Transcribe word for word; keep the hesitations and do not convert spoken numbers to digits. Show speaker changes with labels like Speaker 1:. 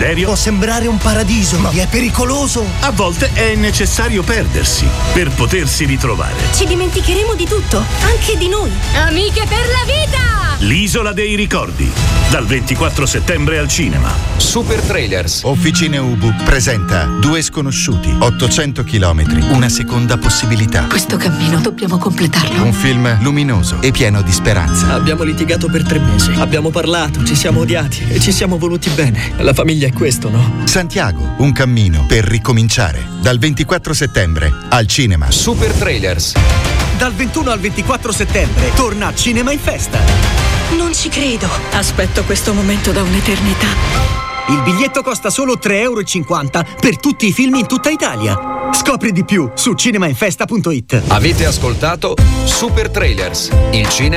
Speaker 1: desiderio
Speaker 2: può sembrare un paradiso, ma è pericoloso.
Speaker 1: A volte è necessario perdersi per potersi ritrovare.
Speaker 3: Ci dimenticheremo di tutto, anche di noi.
Speaker 4: Amiche per la vita!
Speaker 1: L'isola dei ricordi, dal ventiquattro settembre al cinema.
Speaker 5: Super Trailers.
Speaker 6: Officine Ubu presenta Due sconosciuti, ottocento chilometri, una seconda possibilità.
Speaker 7: Questo cammino dobbiamo completarlo.
Speaker 6: Un film luminoso e pieno di speranza.
Speaker 8: Abbiamo litigato per tre mesi, abbiamo parlato, ci siamo odiati e ci siamo voluti bene. La famiglia è questo, no?
Speaker 6: Santiago, un cammino per ricominciare. Dal ventiquattro settembre al cinema.
Speaker 5: Super Trailers.
Speaker 9: Dal ventuno al ventiquattro settembre torna Cinema in Festa.
Speaker 7: Non ci credo. Aspetto questo momento da un'eternità.
Speaker 9: Il biglietto costa solo tre euro e cinquanta per tutti i film in tutta Italia. Scopri di più su cinemainfesta punto it.
Speaker 5: Avete ascoltato Super Trailers, il cinema